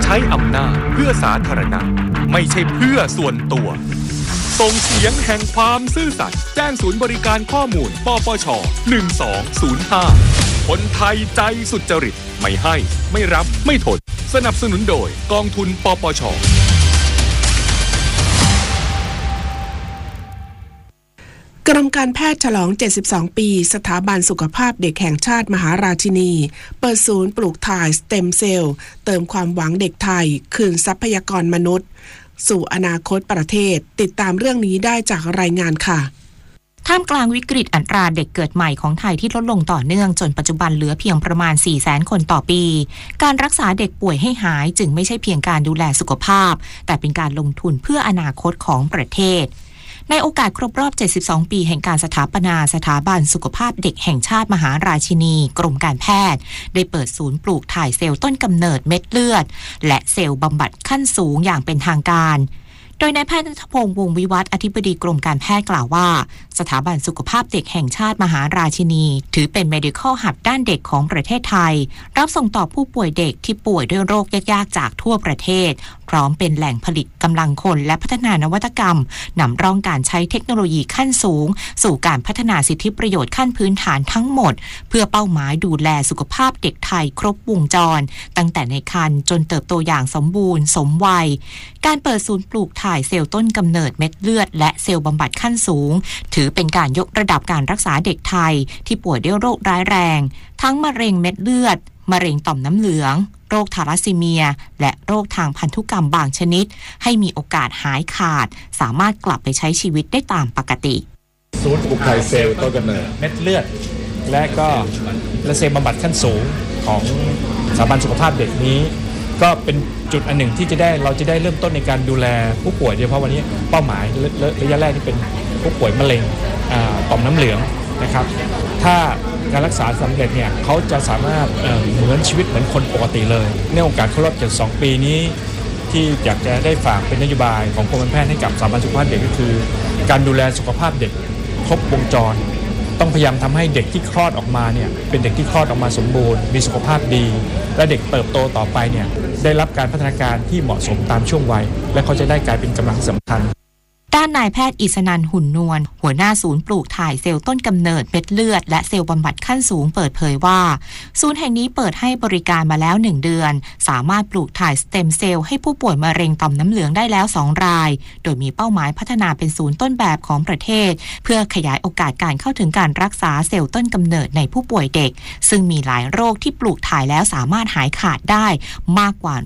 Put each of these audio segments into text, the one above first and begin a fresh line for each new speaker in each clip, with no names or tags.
ใช้อำนาจเพื่อสาธารณะไม่ใช่เพื่อส่วนตัวส่งเสียงแห่งความซื่อสัตย์แจ้งศูนย์บริการข้อมูลปปช1205คนไทยใจสุจริตไม่ให้ไม่รับไม่ทนสนับสนุนโดยกองทุนปปช
กรมการแพทย์ฉลอง72ปีสถาบันสุขภาพเด็กแห่งชาติมหาราชินีเปิดศูนย์ปลูกถ่ายสเต็มเซลล์เติมความหวังเด็กไทยคืนทรัพยากรมนุษย์สู่อนาคตประเทศติดตามเรื่องนี้ได้จากรายงานค่ะ
ท่ามกลางวิกฤตอัตราเด็กเกิดใหม่ของไทยที่ลดลงต่อเนื่องจนปัจจุบันเหลือเพียงประมาณ 400,000 คนต่อปีการรักษาเด็กป่วยให้หายจึงไม่ใช่เพียงการดูแลสุขภาพแต่เป็นการลงทุนเพื่ออนาคตของประเทศในโอกาสครบรอบ72ปีแห่งการสถาปนาสถาบันสุขภาพเด็กแห่งชาติมหาราชินีกรมการแพทย์ได้เปิดศูนย์ปลูกถ่ายเซลล์ต้นกำเนิดเม็ดเลือดและเซลล์บำบัดขั้นสูงอย่างเป็นทางการโดยนายแพทย์ณัฐพงษ์ วงศ์วิวัฒน์อธิบดีกรมการแพทย์กล่าวว่าสถาบันสุขภาพเด็กแห่งชาติมหาราชินีถือเป็น medical hub ด้านเด็กของประเทศไทยรับส่งต่อผู้ป่วยเด็กที่ป่วยด้วยโรคยากๆจากทั่วประเทศพร้อมเป็นแหล่งผลิตกำลังคนและพัฒนานวัตกรรมนำร่องการใช้เทคโนโลยีขั้นสูงสู่การพัฒนาสิทธิประโยชน์ขั้นพื้นฐานทั้งหมดเพื่อเป้าหมายดูแลสุขภาพเด็กไทยครบวงจรตั้งแต่ในครรภ์จนเติบโตอย่างสมบูรณ์สมวัยการเปิดศูนย์ปลูกถ่ายเซลล์ต้นกำเนิดเม็ดเลือดและเซลล์บำบัดขั้นสูงถือเป็นการยกระดับการรักษาเด็กไทยที่ป่วยด้วยโรคร้ายแรงทั้งมะเร็งเม็ดเลือดมะเร็งต่อมน้ำเหลืองโรคทาลัสซีเมียและโรคทางพันธุกรรมบางชนิดให้มีโอกาสหายขาดสามารถกลับไปใช้ชีวิตได้ตามปกติ
ศูนย์ปลูกถ่ายเซลล์ต้นกำเนิดเม็ดเลือดและเซลล์บำบัดขั้นสูงของสถาบันสุขภาพเด็กนี้ก็เป็นจุดอันหนึ่งที่เราจะได้เริ่มต้นในการดูแลผู้ป่วยโดยเฉพาะวันนี้เป้าหมายระยะแรกที่เป็นผู้ป่วยมะเร็งต่อมน้ำเหลืองนะครับถ้าการรักษาสำเร็จเนี่ยเขาจะสามารถเหมือนชีวิตเหมือนคนปกติเลยในโอกาสครบรอบ72ปีนี้ที่อยากจะได้ฝากเป็นนโยบายของกรมการแพทย์ให้กับสถาบันสุขภาพเด็กก็คือการดูแลสุขภาพเด็กครบวงจรต้องพยายามทำให้เด็กที่คลอดออกมาเนี่ยเป็นเด็กที่คลอดออกมาสมบูรณ์มีสุขภาพดีและเด็กเติบโตต่อไปเนี่ยได้รับการพัฒนาการที่เหมาะสมตามช่วงวัยและเขาจะได้กลายเป็นกำลังสำคัญ
ด้านนายแพทย์อิสนันท์หุ่นนวลหัวหน้าศูนย์ปลูกถ่ายเซลล์ต้นกำเนิดเม็ดเลือดและเซลล์บำบัดขั้นสูงเปิดเผยว่าศูนย์แห่งนี้เปิดให้บริการมาแล้ว1เดือนสามารถปลูกถ่ายสเต็มเซลล์ให้ผู้ป่วยมะเร็งต่อมน้ำเหลืองได้แล้ว2รายโดยมีเป้าหมายพัฒนาเป็นศูนย์ต้นแบบของประเทศเพื่อขยายโอกาสการเข้าถึงการรักษาเซลล์ต้นกำเนิดในผู้ป่วยเด็กซึ่งมีหลายโรคที่ปลูกถ่ายแล้วสามารถหายขาดได้มากกว่า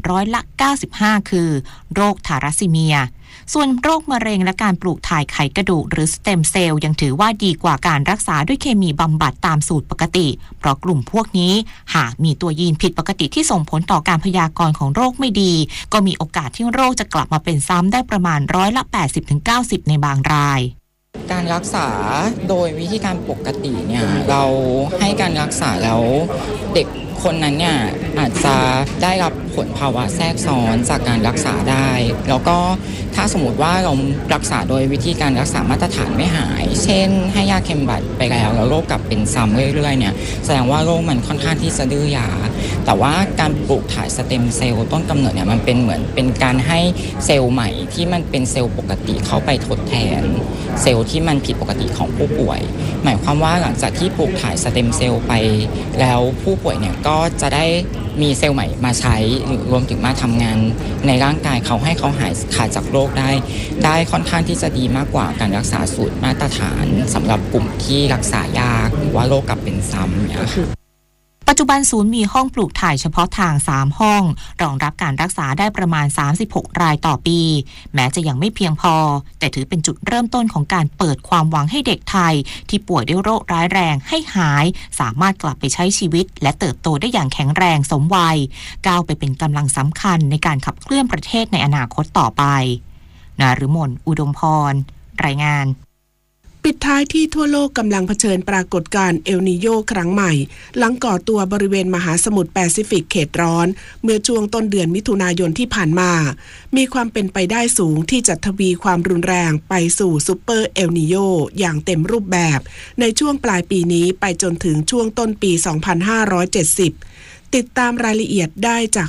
95%คือโรคทาลัสซีเมียส่วนโรคมะเร็งและการปลูกถ่ายไขกระดูกหรือสเต็มเซลล์ยังถือว่าดีกว่าการรักษาด้วยเคมีบำบัดตามสูตรปกติเพราะกลุ่มพวกนี้หากมีตัวยีนผิดปกติที่ส่งผลต่อการพยากรณ์ของโรคไม่ดีก็มีโอกาสที่โรคจะกลับมาเป็นซ้ำได้ประมาณ80-90%ในบางราย
การรักษาโดยวิธีการปกติเนี่ยเราให้การรักษาแล้วเด็กคนนั้นเนี่ยอาจจะได้รับผลภาวะแทรกซ้อนจากการรักษาได้แล้วก็ถ้าสมมติว่าเรารักษาโดยวิธีการรักษามาตรฐานไม่หายเช่นให้ยาเคมบัดไปแล้วโรคกลับเป็นซ้ำเรื่อยๆเนี่ยแสดงว่าโรคมันค่อนข้างที่จะดื้อยาแต่ว่าการปลูกถ่ายสเต็มเซลล์ต้นกำเนิดเนี่ยมันเป็นเหมือนเป็นการให้เซลล์ใหม่ที่มันเป็นเซลล์ปกติเข้าไปทดแทนเซลล์ที่มันผิดปกติของผู้ป่วยหมายความว่าหลังจากที่ปลูกถ่ายสเต็มเซลล์ไปแล้วผู้ป่วยเนี่ยก็จะได้มีเซลล์ใหม่มาใช้รวมถึงมาทำงานในร่างกายเขาให้เขาหายขาดจากโรคได้ค่อนข้างที่จะดีมากกว่าการรักษาสูตรมาตรฐานสำหรับกลุ่มที่รักษายากหรือว่าโรคกลับเป็นซ้ำเนี่ย
ปัจจุบันศูนย์มีห้องปลูกถ่ายเฉพาะทาง3ห้องรองรับการรักษาได้ประมาณ36รายต่อปีแม้จะยังไม่เพียงพอแต่ถือเป็นจุดเริ่มต้นของการเปิดความหวังให้เด็กไทยที่ป่วยด้วยโรคร้ายแรงให้หายสามารถกลับไปใช้ชีวิตและเติบโตได้อย่างแข็งแรงสมวัยก้าวไปเป็นกำลังสำคัญในการขับเคลื่อนประเทศในอนาคตต่อไปนฤมล อุดมพรรายงาน
ปิดท้ายที่ทั่วโลกกำลังเผชิญปรากฏการณ์เอลนีโญครั้งใหม่หลังก่อตัวบริเวณมหาสมุทรแปซิฟิกเขตร้อนเมื่อช่วงต้นเดือนมิถุนายนที่ผ่านมามีความเป็นไปได้สูงที่จะทวีความรุนแรงไปสู่ซุปเปอร์เอลนีโญอย่างเต็มรูปแบบในช่วงปลายปีนี้ไปจนถึงช่วงต้นปี 2570 ติดตามรายละเอียดได้จาก